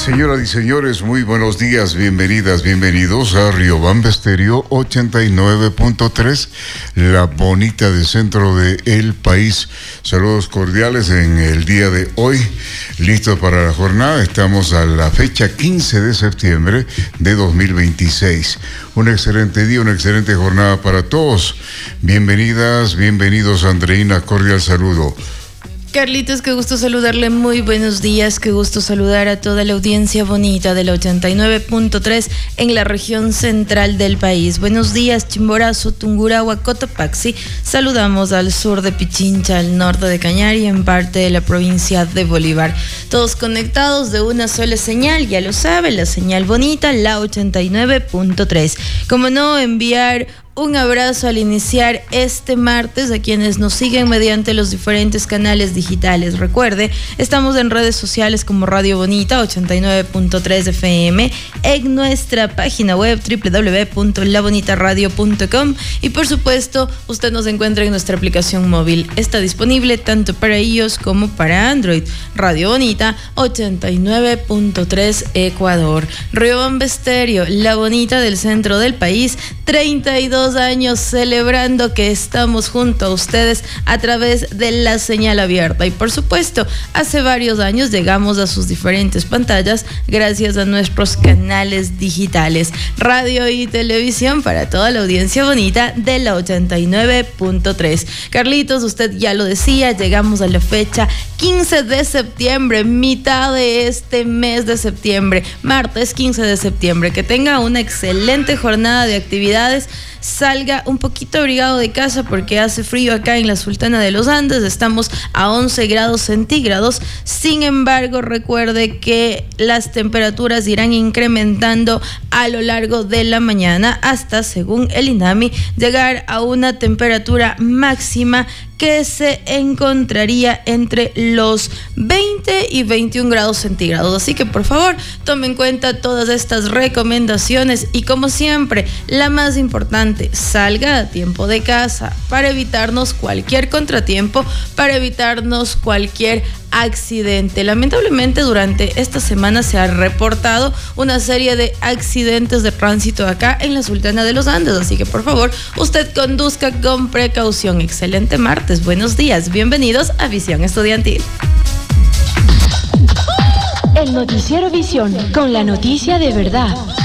Señoras y señores, muy buenos días, bienvenidas, bienvenidos a Riobamba Estéreo 89.3, la bonita del centro del país. Saludos cordiales en el día de hoy, listos para la jornada. Estamos a la fecha 15 de septiembre de 2026. Un excelente día, una excelente jornada para todos. Bienvenidas, bienvenidos, Andreina, cordial saludo. Carlitos, qué gusto saludarle, muy buenos días, qué gusto saludar a toda la audiencia bonita de la 89.3 en la región central del país. Buenos días, Chimborazo, Tungurahua, Cotopaxi. Saludamos al sur de Pichincha, al norte de Cañar y en parte de la provincia de Bolívar. Todos conectados de una sola señal, ya lo sabe, la señal bonita, la 89.3. Como no, enviar un abrazo al iniciar este martes a quienes nos siguen mediante los diferentes canales digitales. Recuerde, estamos en redes sociales como Radio Bonita 89.3 FM, en nuestra página web www.labonitaradio.com y por supuesto, usted nos encuentra en nuestra aplicación móvil. Está disponible tanto para iOS como para Android. Radio Bonita 89.3 Ecuador. Riobamba Estéreo, la bonita del centro del país, 32 años celebrando que estamos junto a ustedes a través de la señal abierta y por supuesto hace varios años llegamos a sus diferentes pantallas gracias a nuestros canales digitales, radio y televisión para toda la audiencia bonita de la 89.3. Carlitos, usted ya lo decía, llegamos a la fecha 15 de septiembre, mitad de este mes de septiembre, martes 15 de septiembre. Que tenga una excelente jornada de actividades. Salga un poquito abrigado de casa porque hace frío acá en la Sultana de los Andes. Estamos a 11 grados centígrados. Sin embargo, recuerde que las temperaturas irán incrementando a lo largo de la mañana hasta, según el INAMI, llegar a una temperatura máxima que se encontraría entre los 20 y 21 grados centígrados. Así que por favor, tome en cuenta todas estas recomendaciones y como siempre, la más importante, salga a tiempo de casa para evitarnos cualquier contratiempo, para evitarnos cualquier accidente. Lamentablemente durante esta semana se ha reportado una serie de accidentes de tránsito acá en la Sultana de los Andes, así que por favor usted conduzca con precaución. Excelente martes, buenos días, bienvenidos a Visión Estudiantil. El noticiero Visión, con la noticia de verdad.